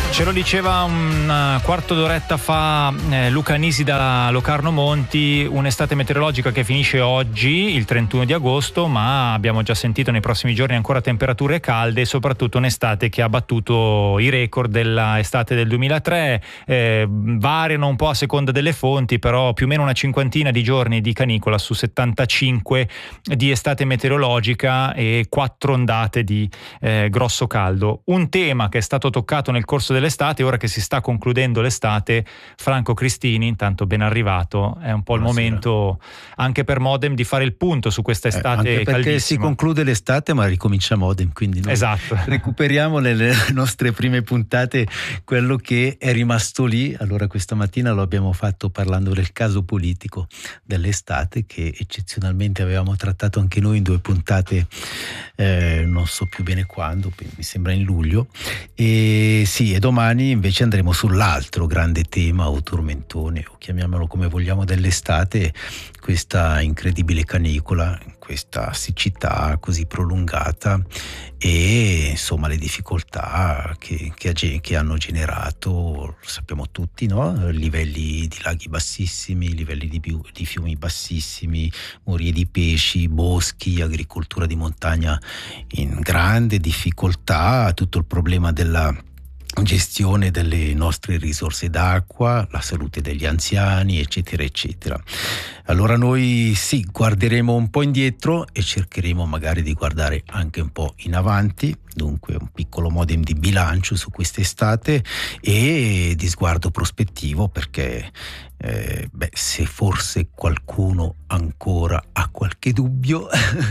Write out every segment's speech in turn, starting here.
Ce lo diceva un quarto d'oretta fa Luca Nisi da Locarno Monti, un'estate meteorologica che finisce oggi, il 31 di agosto, ma abbiamo già sentito nei prossimi giorni ancora temperature calde e soprattutto un'estate che ha battuto i record dell'estate del 2003, variano un po' a seconda delle fonti, però più o meno una cinquantina di giorni di canicola su 75 di estate meteorologica e 4 ondate di grosso caldo. Un tema che è stato toccato nel corso dell'estate, ora che si sta concludendo l'estate, Franco Cristini, intanto ben arrivato, è un po' il momento anche per Modem di fare il punto su questa estate anche perché caldissima. Si conclude l'estate ma ricomincia Modem, quindi noi recuperiamo nelle nostre prime puntate quello che è rimasto lì. Allora questa mattina lo abbiamo fatto parlando del caso politico dell'estate, che eccezionalmente avevamo trattato anche noi in 2 puntate, non so più bene quando, mi sembra in luglio, e domani invece andremo sull'altro grande tema o tormentone, o chiamiamolo come vogliamo, dell'estate, questa incredibile canicola, questa siccità così prolungata e insomma le difficoltà che hanno generato, lo sappiamo tutti, no? Livelli di laghi bassissimi, livelli di fiumi bassissimi, morie di pesci, boschi, agricoltura di montagna in grande difficoltà, tutto il problema della gestione delle nostre risorse d'acqua, la salute degli anziani, eccetera eccetera. Allora noi guarderemo un po' indietro e cercheremo magari di guardare anche un po' in avanti, dunque un piccolo modem di bilancio su quest'estate e di sguardo prospettivo, perché se forse qualcuno ancora ha qualche dubbio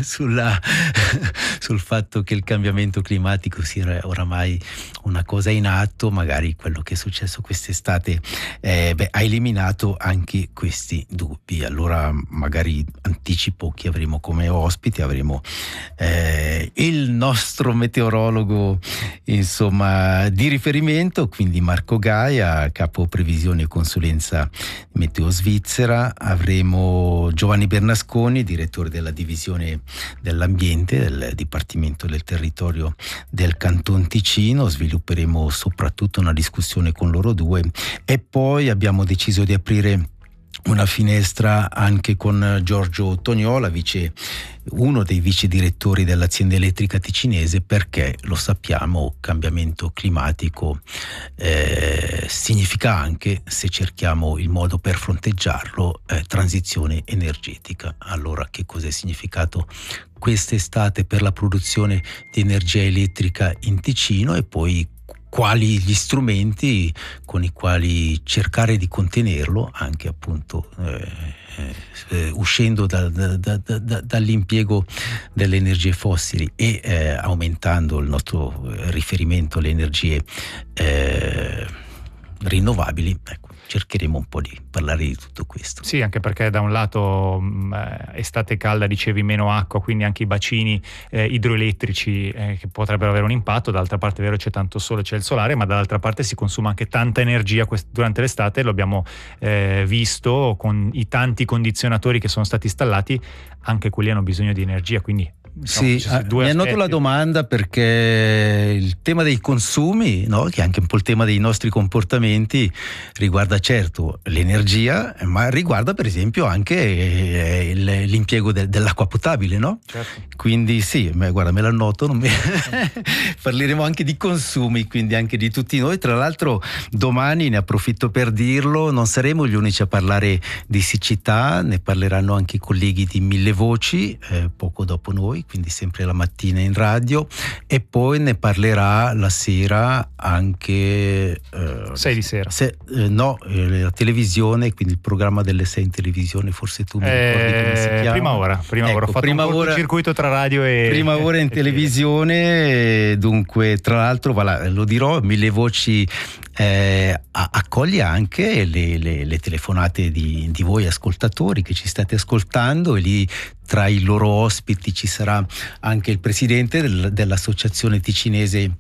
sul fatto che il cambiamento climatico sia oramai una cosa in atto, magari quello che è successo quest'estate ha eliminato anche questi dubbi. Allora magari anticipo chi avremo come ospite. Avremo il nostro meteorologo di riferimento, quindi Marco Gaia, capo previsione e consulenza Meteo Svizzera. Avremo Giovanni Bernasconi, direttore della divisione dell'ambiente del Dipartimento del Territorio del Canton Ticino. Svilupperemo soprattutto una discussione con loro due e poi abbiamo deciso di aprire una finestra anche con Giorgio Tognola, uno dei vice direttori dell'azienda elettrica ticinese, perché lo sappiamo, cambiamento climatico significa anche, se cerchiamo il modo per fronteggiarlo, transizione energetica. Allora che cosa è significato quest'estate per la produzione di energia elettrica in Ticino e poi quali gli strumenti con i quali cercare di contenerlo, anche appunto uscendo dall'impiego delle energie fossili e aumentando il nostro riferimento alle energie rinnovabili. Ecco, cercheremo un po' di parlare di tutto questo. Sì, anche perché da un lato estate calda, dicevi, meno acqua, quindi anche i bacini idroelettrici che potrebbero avere un impatto. Dall'altra parte è vero, c'è tanto sole, c'è il solare, ma dall'altra parte si consuma anche tanta energia durante l'estate. Lo abbiamo visto con i tanti condizionatori che sono stati installati, anche quelli hanno bisogno di energia, quindi mi annoto la domanda, perché il tema dei consumi, no? Che è anche un po' il tema dei nostri comportamenti, riguarda certo l'energia, ma riguarda per esempio anche l'impiego dell'acqua potabile, no? Certo. Quindi guarda, me l'annoto, parleremo anche di consumi, quindi anche di tutti noi. Tra l'altro domani, ne approfitto per dirlo, non saremo gli unici a parlare di siccità, ne parleranno anche i colleghi di Mille Voci poco dopo noi, quindi sempre la mattina in radio, e poi ne parlerà la sera anche 6 di sera. La televisione, quindi il programma delle 6 in televisione, forse tu mi ricordi come si chiama? Prima ora, ho fatto un cortocircuito tra radio e prima ora in televisione, dunque tra l'altro lo dirò, Mille Voci accoglie anche le telefonate di voi ascoltatori che ci state ascoltando, e lì tra i loro ospiti ci sarà anche il presidente dell'associazione ticinese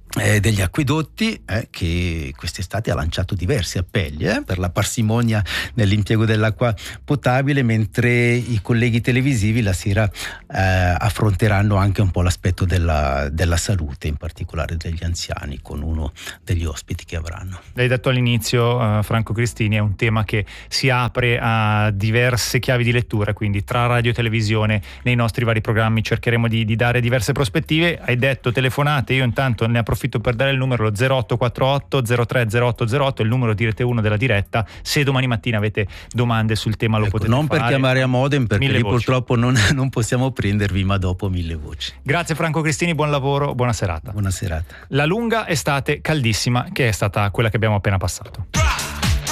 degli acquedotti, che quest'estate ha lanciato diversi appelli per la parsimonia nell'impiego dell'acqua potabile, mentre i colleghi televisivi la sera affronteranno anche un po' l'aspetto della salute, in particolare degli anziani, con uno degli ospiti che avranno. L'hai detto all'inizio, Franco Cristini, è un tema che si apre a diverse chiavi di lettura, quindi tra radio e televisione nei nostri vari programmi cercheremo di dare diverse prospettive. Hai detto telefonate, io intanto ne approfitto per dare il numero, lo 0848 030808, il numero di Rete 1 della diretta. Se domani mattina avete domande sul tema lo potete non fare. Per chiamare a Modem, perché lì purtroppo non possiamo prendervi, ma dopo 1000 voci. Grazie Franco Cristini, buon lavoro, buona serata. Buona serata. La lunga estate caldissima che è stata quella che abbiamo appena passato.